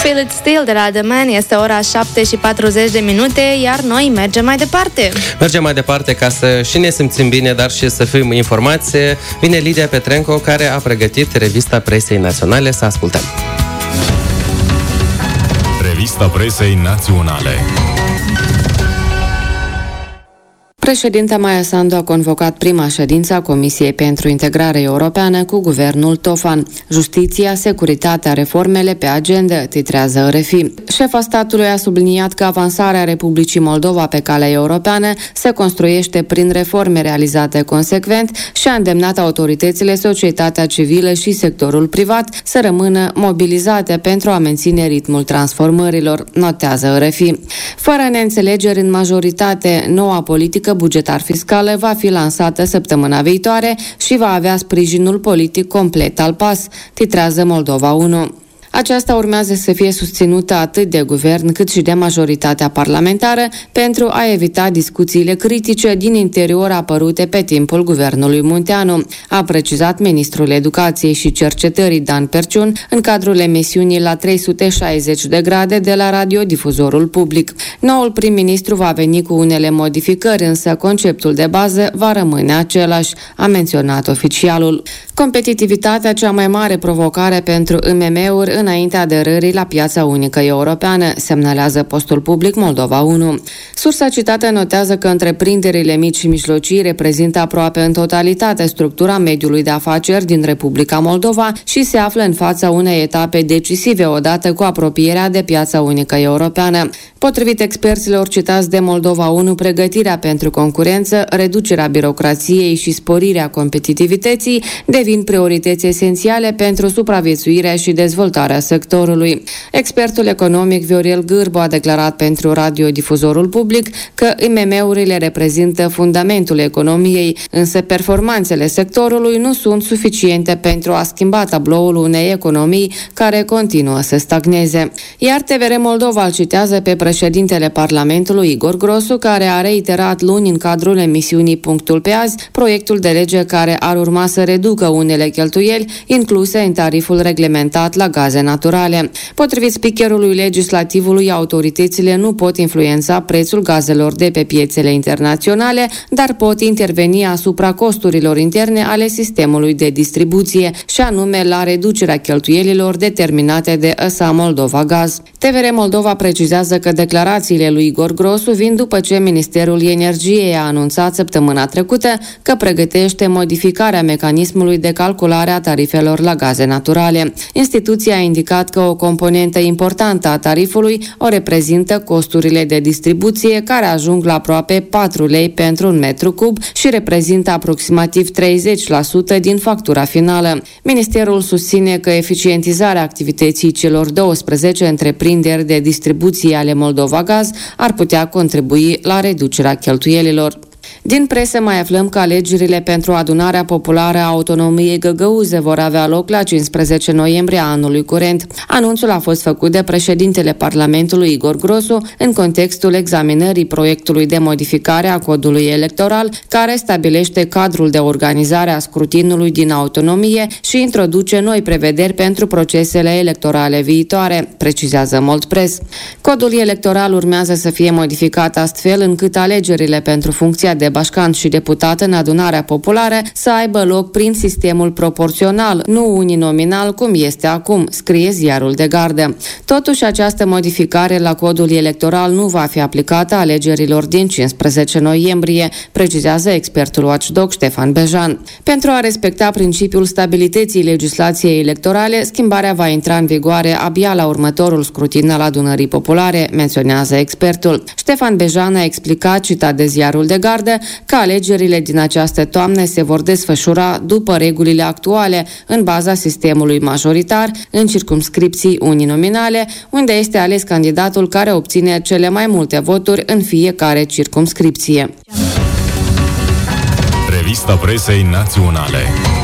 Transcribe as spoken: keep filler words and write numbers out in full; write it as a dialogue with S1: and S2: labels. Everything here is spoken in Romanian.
S1: Feel It Still de la The Man. Este ora șapte și patruzeci de minute, iar noi mergem mai departe.
S2: Mergem mai departe ca să și ne simțim bine, dar și să fim informați. Vine Lidia Petrenco, care a pregătit revista presei naționale. Să ascultăm.
S3: Revista presei naționale.
S4: Președinta Maia Sandu a convocat prima ședință a Comisiei pentru Integrare Europeană cu guvernul Tofan. Justiția, securitatea, reformele pe agendă, titrează R F I. Șefa statului a subliniat că avansarea Republicii Moldova pe calea europeană se construiește prin reforme realizate consecvent și a îndemnat autoritățile, societatea civilă și sectorul privat să rămână mobilizate pentru a menține ritmul transformărilor, notează R F I. Fără neînțelegeri în majoritate, noua politică bugetar-fiscală va fi lansată săptămâna viitoare și va avea sprijinul politic complet al P A S, titrează Moldova unu. Aceasta urmează să fie susținută atât de guvern cât și de majoritatea parlamentară pentru a evita discuțiile critice din interior apărute pe timpul guvernului Munteanu, a precizat ministrul Educației și Cercetării Dan Perciun în cadrul emisiunii La trei sute șaizeci de grade de la radiodifuzorul public. Noul prim-ministru va veni cu unele modificări, însă conceptul de bază va rămâne același, a menționat oficialul. Competitivitatea, cea mai mare provocare pentru I M M-uri înaintea aderării la piața unică europeană, semnalează Postul Public Moldova unu. Sursa citată notează că întreprinderile mici și mijlocii reprezintă aproape în totalitate structura mediului de afaceri din Republica Moldova și se află în fața unei etape decisive odată cu apropierea de piața unică europeană. Potrivit experților citați de Moldova unu, pregătirea pentru concurență, reducerea birocrației și sporirea competitivității devin priorități esențiale pentru supraviețuirea și dezvoltarea sectorului. Expertul economic Viorel Gârbu a declarat pentru radiodifuzorul public că I M M-urile reprezintă fundamentul economiei, însă performanțele sectorului nu sunt suficiente pentru a schimba tabloul unei economii care continuă să stagneze. Iar T V R Moldova îl citează pe președintele Parlamentului Igor Grosu, care a reiterat luni în cadrul emisiunii Punctul pe azi proiectul de lege care ar urma să reducă unele cheltuieli incluse în tariful reglementat la gaze naturale. Potrivit speakerului legislativului, autoritățile nu pot influența prețul gazelor de pe piețele internaționale, dar pot interveni asupra costurilor interne ale sistemului de distribuție, și anume la reducerea cheltuielilor determinate de E S A Moldova Gaz. T V R Moldova precizează că declarațiile lui Igor Grosu vin după ce Ministerul Energiei a anunțat săptămâna trecută că pregătește modificarea mecanismului de calculare a tarifelor la gaze naturale. Instituția a indicat că o componentă importantă a tarifului o reprezintă costurile de distribuție, care ajung la aproape patru lei pentru un metru cub și reprezintă aproximativ treizeci la sută din factura finală. Ministerul susține că eficientizarea activității celor douăsprezece întreprinderi de distribuție ale Moldova Gaz ar putea contribui la reducerea cheltuielilor. Din presă mai aflăm că alegerile pentru Adunarea Populară a Autonomiei Găgăuze vor avea loc la cincisprezece noiembrie a anului curent. Anunțul a fost făcut de președintele Parlamentului Igor Grosu în contextul examinării proiectului de modificare a codului electoral, care stabilește cadrul de organizare a scrutinului din autonomie și introduce noi prevederi pentru procesele electorale viitoare, precizează Moldpress. Codul electoral urmează să fie modificat astfel încât alegerile pentru funcția de bașcant și deputat în Adunarea Populară să aibă loc prin sistemul proporțional, nu uninominal cum este acum, scrie ziarul de gardă. Totuși, această modificare la codul electoral nu va fi aplicată alegerilor din cincisprezece noiembrie, precizează expertul watchdog Ștefan Bejan. Pentru a respecta principiul stabilității legislației electorale, schimbarea va intra în vigoare abia la următorul scrutin al Adunării Populare, menționează expertul. Ștefan Bejan a explicat, citat de ziarul de gardă, că alegerile din această toamnă se vor desfășura după regulile actuale, în baza sistemului majoritar, în circumscripții uninominale, unde este ales candidatul care obține cele mai multe voturi în fiecare circumscripție.
S3: Revista presei naționale.